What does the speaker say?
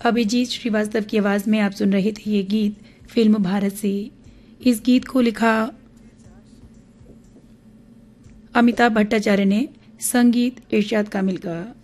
अभिजीत श्रीवास्तव की आवाज़ में आप सुन रहे थे ये गीत फिल्म भारत से। इस गीत को लिखा अमिताभ भट्टाचार्य ने, संगीत इरशाद कामिल का।